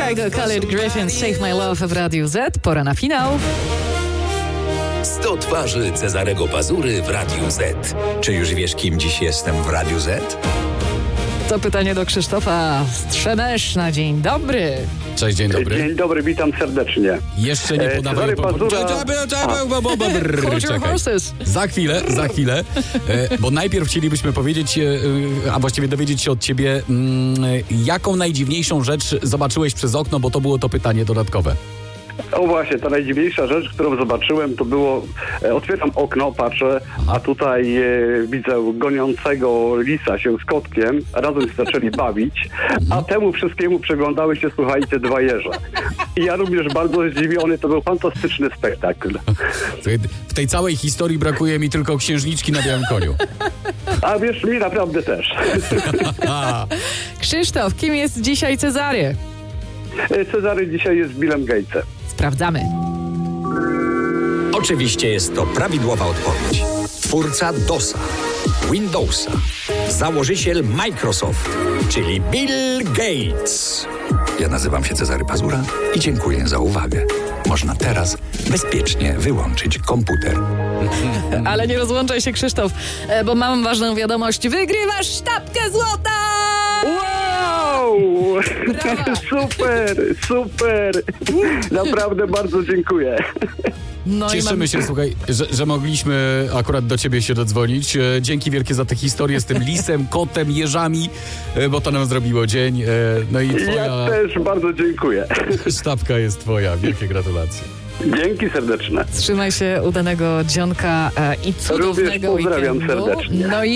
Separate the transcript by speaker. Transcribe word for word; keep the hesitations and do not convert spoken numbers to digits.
Speaker 1: Chicago, Khalid Griffin, Save My Love w Radiu Z. Pora na finał.
Speaker 2: sto twarzy Cezarego Pazury w Radiu Z.
Speaker 3: Czy już wiesz, kim dziś jestem w Radiu Z?
Speaker 1: To pytanie do Krzysztofa Strzemeszna. Dzień dobry.
Speaker 4: Cześć, dzień dobry.
Speaker 5: Dzień dobry, witam serdecznie.
Speaker 4: Jeszcze nie
Speaker 5: E,
Speaker 4: podawaj...
Speaker 5: Cezary Pazura...
Speaker 1: Hold your horses.
Speaker 4: Za chwilę, za chwilę, e, bo najpierw chcielibyśmy powiedzieć, e, a właściwie dowiedzieć się od ciebie, mm, jaką najdziwniejszą rzecz zobaczyłeś przez okno, bo to było to pytanie dodatkowe.
Speaker 5: O właśnie, ta najdziwniejsza rzecz, którą zobaczyłem, to było, e, otwieram okno, patrzę, a tutaj e, widzę goniącego lisa się z kotkiem, razem się zaczęli bawić, a temu wszystkiemu przyglądały się, słuchajcie, dwa jeże. I ja również bardzo zdziwiony, to był fantastyczny spektakl.
Speaker 4: W tej całej historii brakuje mi tylko księżniczki na białym koniu.
Speaker 5: A wiesz, mi naprawdę też.
Speaker 1: Krzysztof, kim jest dzisiaj Cezary?
Speaker 5: E, Cezary dzisiaj jest Billem Gatesem.
Speaker 1: Sprawdzamy.
Speaker 3: Oczywiście jest to prawidłowa odpowiedź. Twórca DOSa, Windowsa, założyciel Microsoft, czyli Bill Gates. Ja nazywam się Cezary Pazura i dziękuję za uwagę. Można teraz bezpiecznie wyłączyć komputer.
Speaker 1: Ale nie rozłączaj się, Krzysztof, e, bo mam ważną wiadomość. Wygrywasz sztabkę złota!
Speaker 5: Wow!
Speaker 1: Brawa.
Speaker 5: Super, super! Naprawdę bardzo dziękuję.
Speaker 1: No i
Speaker 4: Cieszymy
Speaker 1: mam...
Speaker 4: się, słuchaj, że, że mogliśmy akurat do ciebie się dodzwonić. E, Dzięki wielkie za tę historię z tym lisem, kotem, jeżami, e, bo to nam zrobiło dzień. E, No i twoja
Speaker 5: Ja też bardzo dziękuję.
Speaker 4: sztabka jest twoja. Wielkie gratulacje.
Speaker 5: Dzięki serdeczne.
Speaker 1: Trzymaj się, udanego dzionka e, i cudownego
Speaker 5: Również pozdrawiam
Speaker 1: weekendu.
Speaker 5: serdecznie.
Speaker 1: No i